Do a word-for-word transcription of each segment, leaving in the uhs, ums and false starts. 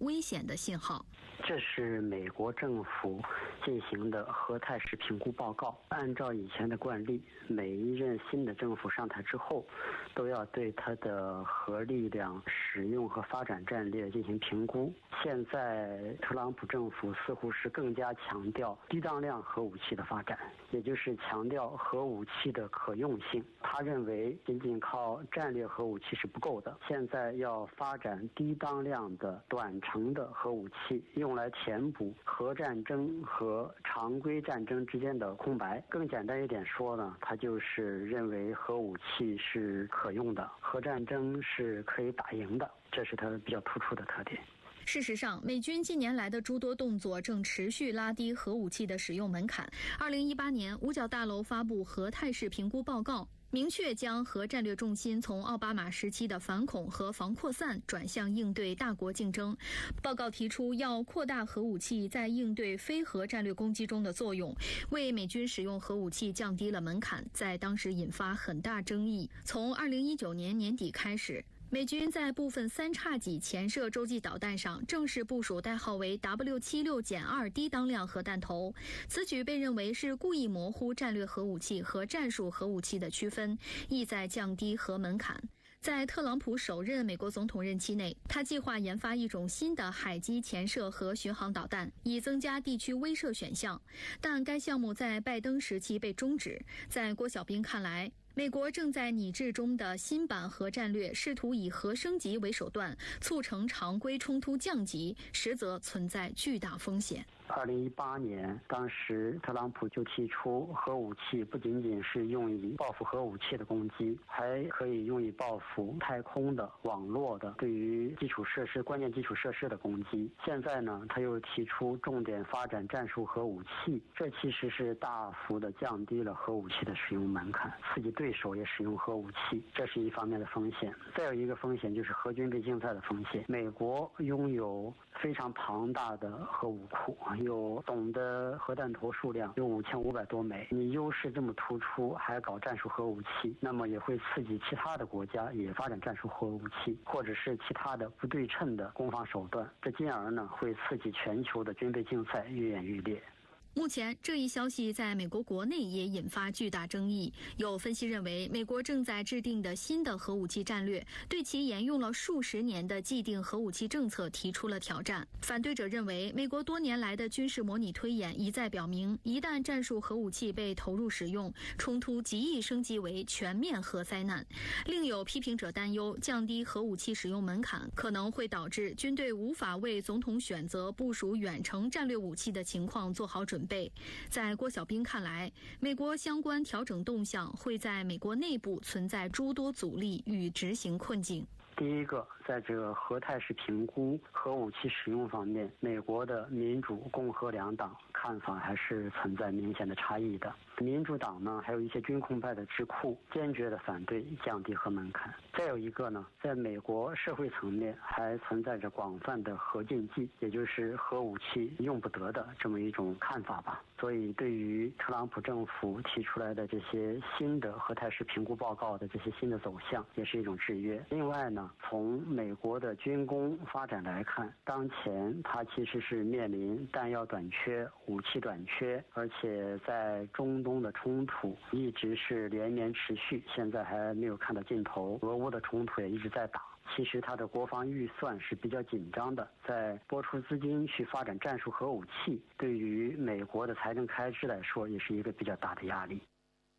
危险的信号。 这是美国政府进行的核态势评估报告。按照以前的惯例，每一任新的政府上台之后，都要对它的核力量使用和发展战略进行评估。现在特朗普政府似乎是更加强调低当量核武器的发展，也就是强调核武器的可用性。他认为仅仅靠战略核武器是不够的，现在要发展低当量的短程的核武器，用来填补核战争和常规战争之间的空白。更简单一点说呢，他就是认为核武器是可用的，核战争是可以打赢的，这是他比较突出的特点。 事实上，美军近年来的诸多动作正持续拉低核武器的使用门槛。二零一八年，五角大楼发布核态势评估报告，明确将核战略重心从奥巴马时期的反恐和防扩散转向应对大国竞争。报告提出要扩大核武器在应对非核战略攻击中的作用，为美军使用核武器降低了门槛，在当时引发很大争议。从二零一九年年底开始，美军在部分三叉戟潜射洲际导弹上正式部署代号为 W 七十六减二 低当量核弹头，此举被认为是故意模糊战略核武器和战术核武器的区分，意在降低核门槛。在特朗普首任美国总统任期内，他计划研发一种新的海基潜射和巡航导弹，以增加地区威慑选项，但该项目在拜登时期被终止。在郭小兵看来，美国正在拟制中的新版核战略试图以核升级为手段，促成常规冲突降级，实则存在巨大风险。 二零一八年，当时特朗普就提出，核武器不仅仅是用以报复核武器的攻击，还可以用以报复太空的、网络的、对于基础设施、关键基础设施的攻击。现在呢，他又提出重点发展战术核武器，这其实是大幅的降低了核武器的使用门槛，刺激对手也使用核武器，这是一方面的风险。再有一个风险就是核军备竞赛的风险。美国拥有非常庞大的核武库，有总的核弹头数量有五千五百多枚，你优势这么突出，还搞战术核武器，那么也会刺激其他的国家也发展战术核武器，或者是其他的不对称的攻防手段，这进而呢会刺激全球的军备竞赛愈演愈烈。 目前，这一消息在美国国内也引发巨大争议。有分析认为，美国正在制定的新的核武器战略，对其沿用了数十年的既定核武器政策提出了挑战。反对者认为，美国多年来的军事模拟推演一再表明，一旦战术核武器被投入使用，冲突极易升级为全面核灾难。另有批评者担忧，降低核武器使用门槛可能会导致军队无法为总统选择部署远程战略武器的情况做好准备。在郭小兵看来，美国相关调整动向会在美国内部存在诸多阻力与执行困境。 第一个，在这个核态势评估核武器使用方面，美国的民主、共和两党看法还是存在明显的差异的。民主党呢，还有一些军控派的智库坚决的反对降低核门槛。再有一个呢，在美国社会层面还存在着广泛的核禁忌，也就是核武器用不得的这么一种看法吧。所以对于特朗普政府提出来的这些新的核态势评估报告的这些新的走向，也是一种制约。另外呢，从美国的军工发展来看，当前它其实是面临弹药短缺、武器短缺，而且在中东的冲突一直是连绵持续，现在还没有看到尽头。俄乌的冲突也一直在打。其实它的国防预算是比较紧张的，在拨出资金去发展战术核武器，对于美国的财政开支来说，也是一个比较大的压力。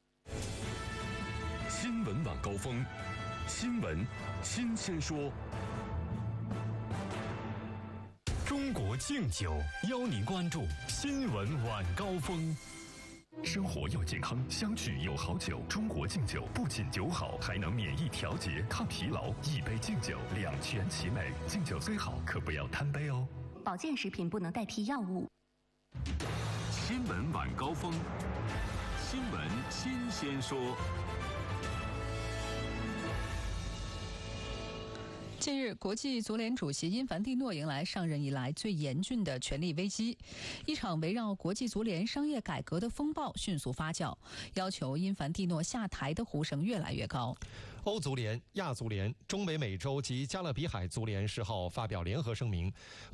新闻晚高峰，新闻新鲜说。中国敬酒邀您关注新闻晚高峰。生活要健康，相聚有好酒。中国敬酒不仅酒好，还能免疫调节、抗疲劳。一杯敬酒，两全其美。敬酒虽好，可不要贪杯哦。 保健食品不能代替药物。 新闻晚高峰，新闻新鲜说。 近日，国际足联主席因凡蒂诺迎来上任以来最严峻的权力危机。一场围绕国际足联商业改革的风暴迅速发酵，要求因凡蒂诺下台的呼声越来越高。 欧足联、亚足联、中美美洲及加勒比海足联十号发表联合声明，